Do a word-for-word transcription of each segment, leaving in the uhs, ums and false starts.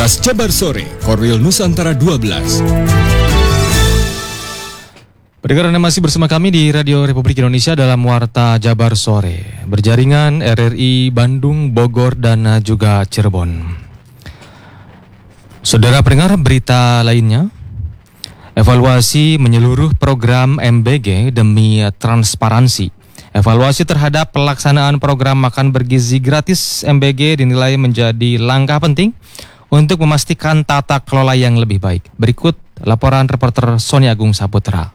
Kilas Jabar Sore, Korwil Nusantara dua belas. Pendengar, Anda masih bersama kami di Radio Republik Indonesia dalam Warta Jabar Sore. Berjaringan R R I Bandung, Bogor, dan juga Cirebon. Saudara pendengar, berita lainnya. Evaluasi menyeluruh program M B G demi transparansi. Evaluasi terhadap pelaksanaan program makan bergizi gratis M B G dinilai menjadi langkah penting untuk memastikan tata kelola yang lebih baik. Berikut laporan reporter Sony Agung Saputra.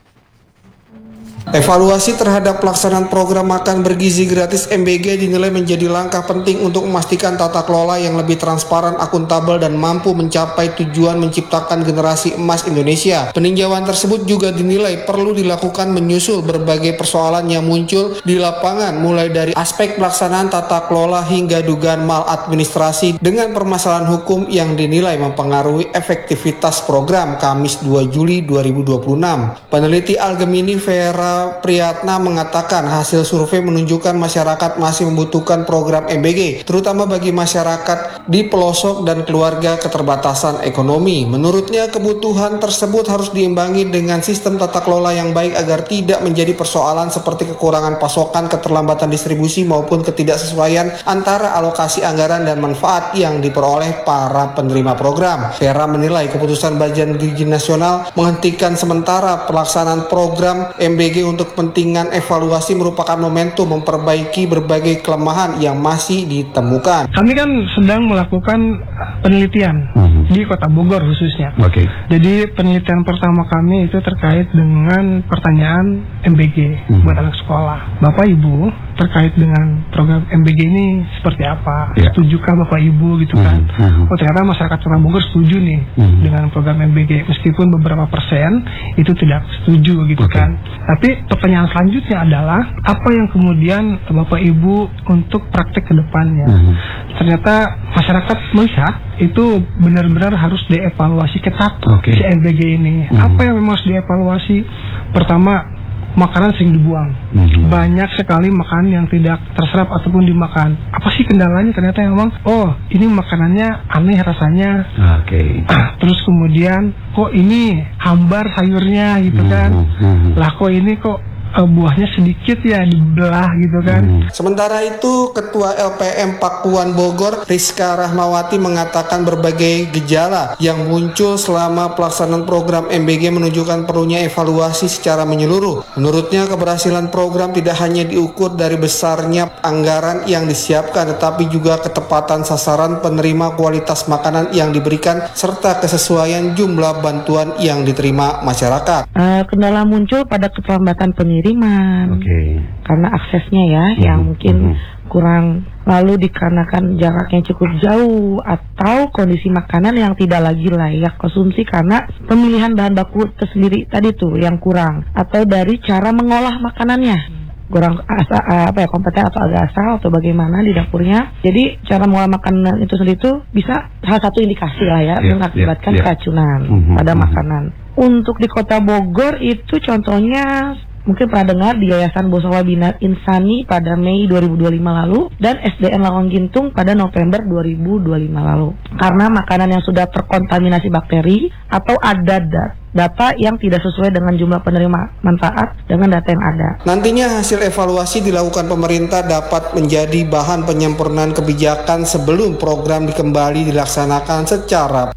Evaluasi terhadap pelaksanaan program makan bergizi gratis M B G dinilai menjadi langkah penting untuk memastikan tata kelola yang lebih transparan, akuntabel, dan mampu mencapai tujuan menciptakan generasi emas Indonesia. Peninjauan tersebut juga dinilai perlu dilakukan menyusul berbagai persoalan yang muncul di lapangan, mulai dari aspek pelaksanaan tata kelola hingga dugaan maladministrasi dengan permasalahan hukum yang dinilai mempengaruhi efektivitas program. Kamis dua Juli dua ribu dua puluh enam, peneliti Algemini Vera Priyatna mengatakan hasil survei menunjukkan masyarakat masih membutuhkan program M B G, terutama bagi masyarakat di pelosok dan keluarga keterbatasan ekonomi. Menurutnya, kebutuhan tersebut harus diimbangi dengan sistem tata kelola yang baik agar tidak menjadi persoalan seperti kekurangan pasokan, keterlambatan distribusi, maupun ketidaksesuaian antara alokasi anggaran dan manfaat yang diperoleh para penerima program. Vera menilai keputusan Badan Gizi Nasional menghentikan sementara pelaksanaan program M B G untuk kepentingan evaluasi merupakan momentum memperbaiki berbagai kelemahan yang masih ditemukan. Kami kan sedang melakukan penelitian uh-huh. di Kota Bogor khususnya. Oke. Okay. Jadi penelitian pertama kami itu terkait dengan pertanyaan M B G uh-huh. buat anak sekolah. Bapak Ibu terkait dengan program M B G ini seperti apa? Yeah. Setujukah Bapak Ibu gitu kan? Uh-huh. Oh, ternyata masyarakat Kota Bogor setuju nih uh-huh. dengan program M B G, meskipun beberapa persen itu tidak setuju gitu okay. kan. Tapi pertanyaan selanjutnya adalah apa yang kemudian Bapak Ibu untuk praktek ke depannya. Uh-huh. Ternyata masyarakat melihat itu benar-benar harus dievaluasi ketat okay. si M B G ini. Uh-huh. Apa yang memang harus dievaluasi? Pertama, makanan sering dibuang. Uh-huh. Banyak sekali makanan yang tidak terserap ataupun dimakan. Apa sih kendalanya? Ternyata memang, oh ini makanannya aneh rasanya. Oke. Okay. Terus kemudian, kok ini hambar sayurnya gitu kan? Uh-huh. Lah kok ini kok buahnya sedikit ya dibelah gitu kan. Hmm. Sementara itu, Ketua L P M Pakuan Bogor, Rizka Rahmawati, mengatakan berbagai gejala yang muncul selama pelaksanaan program M B G menunjukkan perlunya evaluasi secara menyeluruh. Menurutnya, keberhasilan program tidak hanya diukur dari besarnya anggaran yang disiapkan, tetapi juga ketepatan sasaran penerima, kualitas makanan yang diberikan, serta kesesuaian jumlah bantuan yang diterima masyarakat. Uh, kendala muncul pada keterlambatan penerimaan. Okay. Karena aksesnya ya mm-hmm. yang mungkin mm-hmm. kurang, lalu dikarenakan jarak yang cukup jauh atau kondisi makanan yang tidak lagi layak konsumsi karena pemilihan bahan baku tersendiri tadi tuh yang kurang, atau dari cara mengolah makanannya kurang asa, apa ya kompeten atau agak asal atau bagaimana di dapurnya. Jadi cara mengolah makanan itu sendiri itu bisa salah satu indikasi lah ya yeah, mengakibatkan yeah, yeah. keracunan mm-hmm, pada mm-hmm. makanan. Untuk di Kota Bogor itu contohnya mungkin pernah dengar di Yayasan Bosowa Bina Insani pada Mei dua ribu dua puluh lima lalu dan S D N Lawang Gintung pada November dua ribu dua puluh lima lalu. Karena makanan yang sudah terkontaminasi bakteri atau ada data yang tidak sesuai dengan jumlah penerima manfaat dengan data yang ada. Nantinya hasil evaluasi dilakukan pemerintah dapat menjadi bahan penyempurnaan kebijakan sebelum program dikembali dilaksanakan secara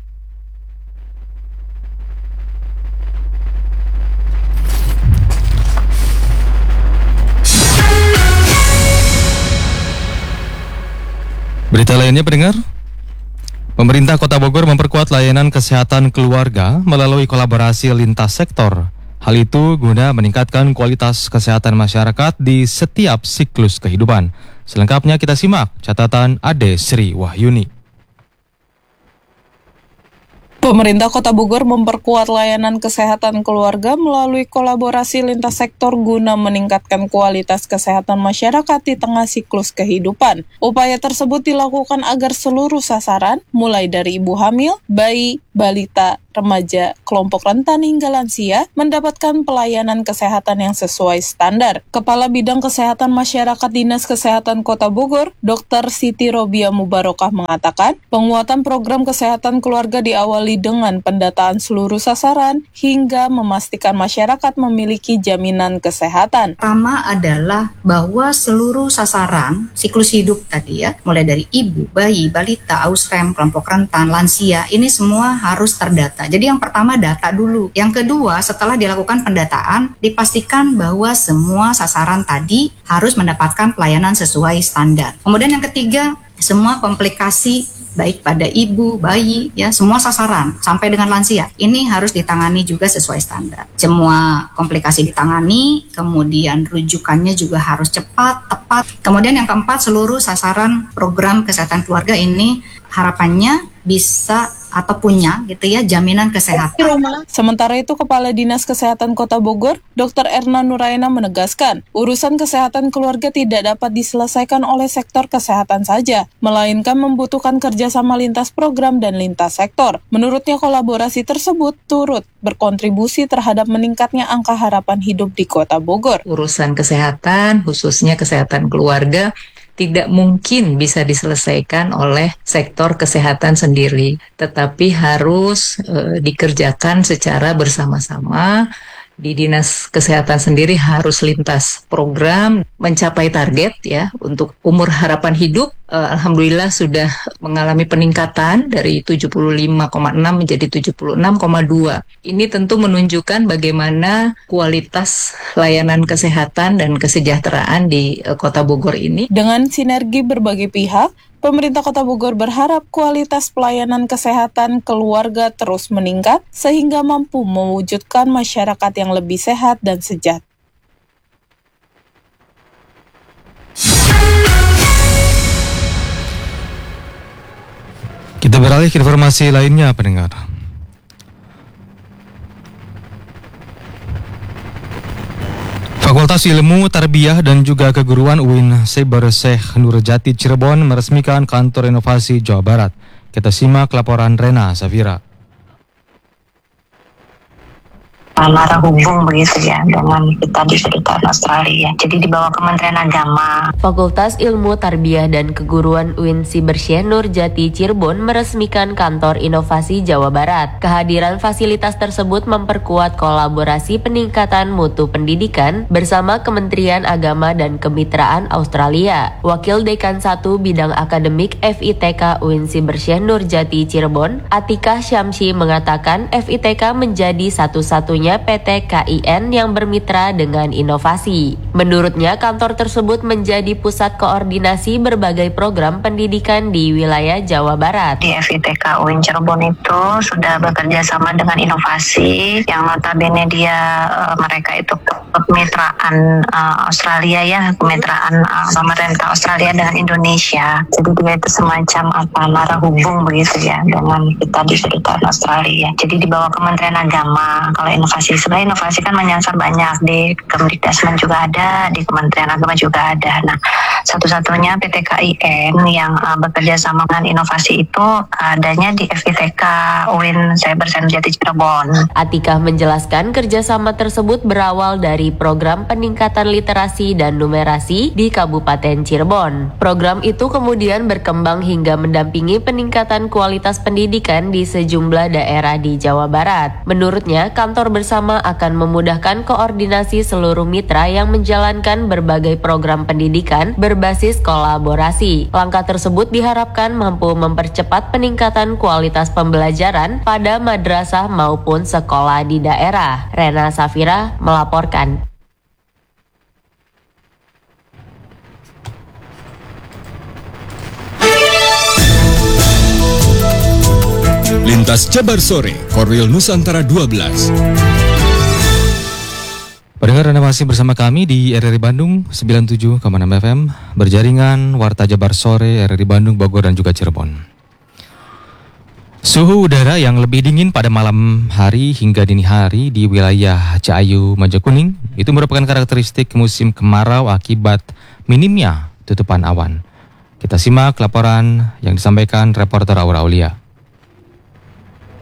Berita lainnya, pendengar. Pemerintah Kota Bogor memperkuat layanan kesehatan keluarga melalui kolaborasi lintas sektor. Hal itu guna meningkatkan kualitas kesehatan masyarakat di setiap siklus kehidupan. Selengkapnya kita simak catatan Ade Sri Wahyuni. Pemerintah Kota Bogor memperkuat layanan kesehatan keluarga melalui kolaborasi lintas sektor guna meningkatkan kualitas kesehatan masyarakat di tengah siklus kehidupan. Upaya tersebut dilakukan agar seluruh sasaran, mulai dari ibu hamil, bayi, balita, remaja, kelompok rentan hingga lansia mendapatkan pelayanan kesehatan yang sesuai standar. Kepala Bidang Kesehatan Masyarakat Dinas Kesehatan Kota Bogor, Dokter Siti Robia Mubarokah mengatakan, penguatan program kesehatan keluarga diawali dengan pendataan seluruh sasaran hingga memastikan masyarakat memiliki jaminan kesehatan. Pertama adalah bahwa seluruh sasaran siklus hidup tadi ya, mulai dari ibu, bayi, balita, ausrem, kelompok rentan, lansia, ini semua harus terdata. Jadi yang pertama data dulu. Yang kedua, setelah dilakukan pendataan, dipastikan bahwa semua sasaran tadi harus mendapatkan pelayanan sesuai standar. Kemudian yang ketiga, semua komplikasi baik pada ibu, bayi, ya semua sasaran sampai dengan lansia ini harus ditangani juga sesuai standar. Semua komplikasi ditangani, kemudian rujukannya juga harus cepat, tepat. Kemudian yang keempat, seluruh sasaran program kesehatan keluarga ini harapannya bisa atau punya gitu ya jaminan kesehatan. Sementara itu Kepala Dinas Kesehatan Kota Bogor, Dokter Erna Nuraina menegaskan, urusan kesehatan keluarga tidak dapat diselesaikan oleh sektor kesehatan saja, melainkan membutuhkan kerjasama lintas program dan lintas sektor. Menurutnya kolaborasi tersebut turut berkontribusi terhadap meningkatnya angka harapan hidup di Kota Bogor. Urusan kesehatan, khususnya kesehatan keluarga, tidak mungkin bisa diselesaikan oleh sektor kesehatan sendiri, tetapi harus e, dikerjakan secara bersama-sama. Di Dinas Kesehatan sendiri harus lintas program mencapai target ya untuk umur harapan hidup. Eh, Alhamdulillah sudah mengalami peningkatan dari tujuh puluh lima koma enam menjadi tujuh puluh enam koma dua. Ini tentu menunjukkan bagaimana kualitas layanan kesehatan dan kesejahteraan di eh, Kota Bogor ini. Dengan sinergi berbagai pihak, pemerintah Kota Bogor berharap kualitas pelayanan kesehatan keluarga terus meningkat sehingga mampu mewujudkan masyarakat yang lebih sehat dan sejahtera. Kita beralih ke informasi lainnya, pendengar. Fakultas Ilmu Tarbiyah dan juga Keguruan U I N Cyber Syekh Nurjati Cirebon meresmikan kantor inovasi Jawa Barat. Kita simak laporan Rena Safira. Antara hubung begitu ya dengan kita di Kedutaan Australia. Jadi di bawah Kementerian Agama. Fakultas Ilmu Tarbiyah dan Keguruan U I N Cyber Syekh Nurjati Cirebon meresmikan kantor inovasi Jawa Barat. Kehadiran fasilitas tersebut memperkuat kolaborasi peningkatan mutu pendidikan bersama Kementerian Agama dan Kemitraan Australia. Wakil Dekan satu Bidang Akademik F I T K U I N Cyber Syekh Nurjati Cirebon, Atikah Syamsi mengatakan F I T K menjadi satu-satunya P T K I N yang bermitra dengan inovasi. Menurutnya, kantor tersebut menjadi pusat koordinasi berbagai program pendidikan di wilayah Jawa Barat. Di F I T K U I N Cirebon itu sudah bekerja sama dengan inovasi yang notabene dia uh, mereka itu kemitraan uh, Australia ya, kemitraan uh, pemerintah Australia dengan Indonesia. Jadi dia itu semacam apa narah hubung begitu ya dengan kita di Kedutaan Australia. Jadi di bawah Kementerian Agama. Kalau inovasi sebenarnya inovasi kan menyasar banyak, di Kemdikbudrismen juga ada, di Kementerian Agama juga ada. Nah, satu-satunya P T K I N yang uh, bekerja sama dengan inovasi itu adanya di F I T K U I N Cyber Syekh Nurjati Cirebon. Atikah menjelaskan kerjasama tersebut berawal dari program peningkatan literasi dan numerasi di Kabupaten Cirebon. Program itu kemudian berkembang hingga mendampingi peningkatan kualitas pendidikan di sejumlah daerah di Jawa Barat. Menurutnya, kantor bersama akan memudahkan koordinasi seluruh mitra yang menjalankan berbagai program pendidikan berbasis kolaborasi. Langkah tersebut diharapkan mampu mempercepat peningkatan kualitas pembelajaran pada madrasah maupun sekolah di daerah. Rena Safira melaporkan. Lintas Jabar Sore, Korwil Nusantara dua belas. Pendengar, Anda masih bersama kami di R R I Bandung sembilan puluh tujuh koma enam F M, berjaringan Warta Jabar Sore, R R I Bandung, Bogor, dan juga Cirebon. Suhu udara yang lebih dingin pada malam hari hingga dini hari di wilayah Ciayu, Majakuning itu merupakan karakteristik musim kemarau akibat minimnya tutupan awan. Kita simak laporan yang disampaikan reporter Aura Aulia.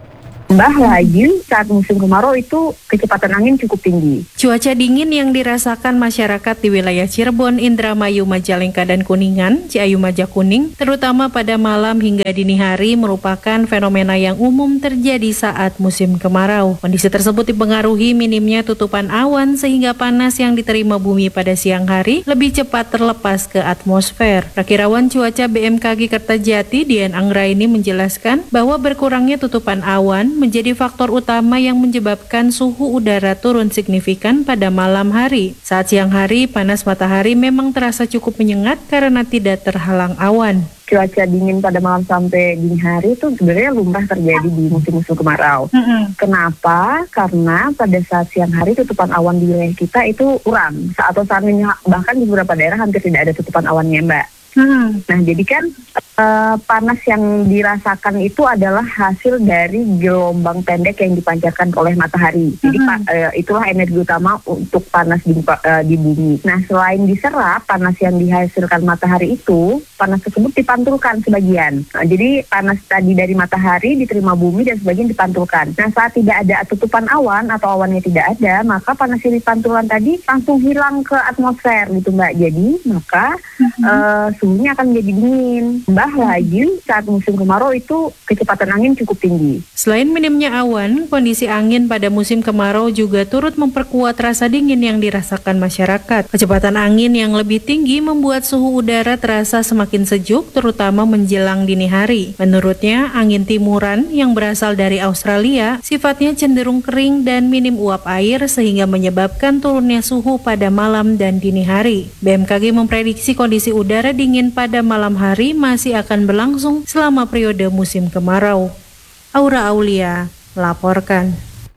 Tambah lagi saat musim kemarau itu kecepatan angin cukup tinggi. Cuaca dingin yang dirasakan masyarakat di wilayah Cirebon, Indramayu, Majalengka, dan Kuningan, Ciayu Majakuning, terutama pada malam hingga dini hari merupakan fenomena yang umum terjadi saat musim kemarau. Kondisi tersebut dipengaruhi minimnya tutupan awan sehingga panas yang diterima bumi pada siang hari lebih cepat terlepas ke atmosfer. Prakirawan cuaca B M K G Kertajati, Dian Anggraini, menjelaskan bahwa berkurangnya tutupan awan menjadi faktor utama yang menyebabkan suhu udara turun signifikan pada malam hari. Saat siang hari, panas matahari memang terasa cukup menyengat karena tidak terhalang awan. Cuaca dingin pada malam sampai dini hari itu sebenarnya lumrah terjadi di musim-musim kemarau. Mm-hmm. Kenapa? Karena pada saat siang hari tutupan awan di wilayah kita itu kurang. Atau saat ini bahkan di beberapa daerah hampir tidak ada tutupan awannya, Mbak. Hmm. Nah, jadi kan uh, panas yang dirasakan itu adalah hasil dari gelombang pendek yang dipancarkan oleh matahari. Jadi hmm. pa, uh, itulah energi utama untuk panas di, uh, di bumi. Nah, selain diserap, panas yang dihasilkan matahari itu, panas tersebut dipantulkan sebagian. Nah, jadi panas tadi dari matahari diterima bumi dan sebagian dipantulkan. Nah, saat tidak ada tutupan awan atau awannya tidak ada, maka panas yang dipantulkan tadi langsung hilang ke atmosfer gitu, Mbak. Jadi, maka hmm. uh, suhunya akan menjadi dingin. Tambah lagi saat musim kemarau itu kecepatan angin cukup tinggi. Selain minimnya awan, kondisi angin pada musim kemarau juga turut memperkuat rasa dingin yang dirasakan masyarakat. Kecepatan angin yang lebih tinggi membuat suhu udara terasa semakin sejuk, terutama menjelang dini hari. Menurutnya, angin timuran yang berasal dari Australia sifatnya cenderung kering dan minim uap air sehingga menyebabkan turunnya suhu pada malam dan dini hari. B M K G memprediksi kondisi udara dingin pada malam hari masih akan berlangsung selama periode musim kemarau. Aura Aulia melaporkan.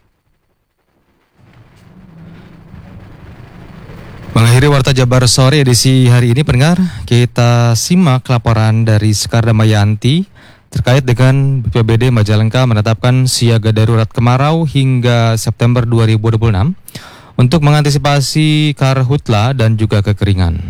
Mengakhiri Warta Jabar Sore edisi hari ini, pendengar, kita simak laporan dari Sekar Damayanti terkait dengan B P B D Majalengka menetapkan siaga darurat kemarau hingga September dua ribu dua puluh enam untuk mengantisipasi karhutla dan juga kekeringan.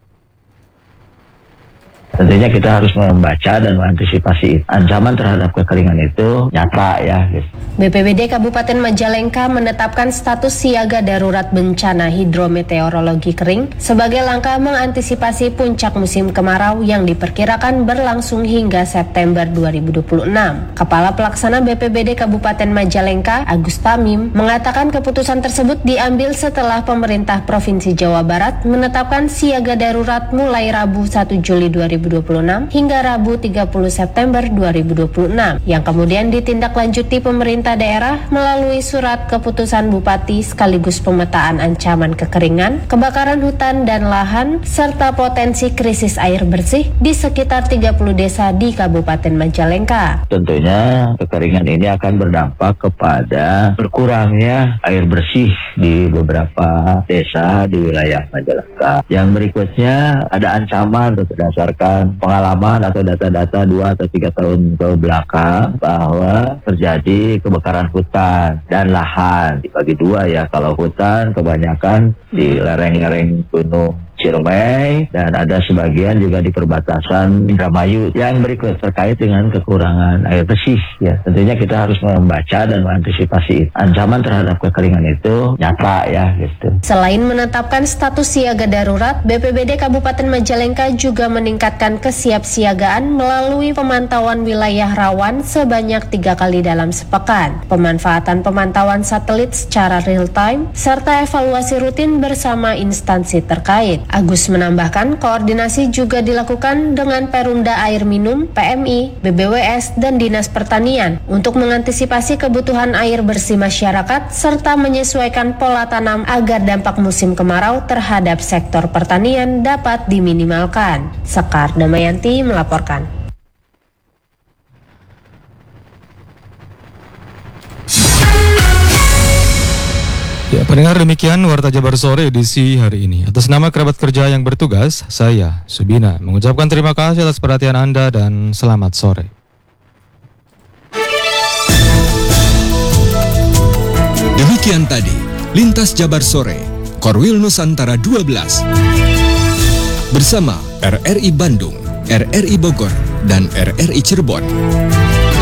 Tentunya kita harus membaca dan mengantisipasi ancaman terhadap kekeringan itu nyata ya. B P B D Kabupaten Majalengka menetapkan status siaga darurat bencana hidrometeorologi kering sebagai langkah mengantisipasi puncak musim kemarau yang diperkirakan berlangsung hingga September dua ribu dua puluh enam. Kepala Pelaksana B P B D Kabupaten Majalengka, Agus Tamim, mengatakan keputusan tersebut diambil setelah pemerintah Provinsi Jawa Barat menetapkan siaga darurat mulai Rabu satu Juli dua ribu dua puluh enam hingga Rabu tiga puluh September dua ribu dua puluh enam yang kemudian ditindaklanjuti pemerintah daerah melalui surat keputusan Bupati sekaligus pemetaan ancaman kekeringan, kebakaran hutan dan lahan serta potensi krisis air bersih di sekitar tiga puluh desa di Kabupaten Majalengka. Tentunya kekeringan ini akan berdampak kepada berkurangnya air bersih di beberapa desa di wilayah Majalengka. Yang berikutnya ada ancaman berdasarkan pengalaman atau data-data dua atau tiga tahun ke belakang bahwa terjadi kebakaran hutan dan lahan dibagi dua ya. Kalau hutan kebanyakan di lereng-lereng gunung Ciremai dan ada sebagian juga di perbatasan Indramayu. Yang berikut terkait dengan kekurangan air bersih ya. Tentunya kita harus membaca dan mengantisipasi ancaman terhadap kekeringan itu nyata ya gitu. Selain menetapkan status siaga darurat, B P B D Kabupaten Majalengka juga meningkatkan kesiapsiagaan melalui pemantauan wilayah rawan sebanyak tiga kali dalam sepekan, pemanfaatan pemantauan satelit secara real time, serta evaluasi rutin bersama instansi terkait. Agus menambahkan koordinasi juga dilakukan dengan Perumda Air Minum, P M I, B B W S, dan Dinas Pertanian untuk mengantisipasi kebutuhan air bersih masyarakat serta menyesuaikan pola tanam agar dampak musim kemarau terhadap sektor pertanian dapat diminimalkan. Sekar Damayanti melaporkan. Ya, pendengar, demikian Warta Jabar Sore edisi hari ini. Atas nama kerabat kerja yang bertugas, saya, Subina, mengucapkan terima kasih atas perhatian Anda dan selamat sore. Demikian tadi, Lintas Jabar Sore, Korwil Nusantara dua belas. Bersama R R I Bandung, R R I Bogor, dan R R I Cirebon.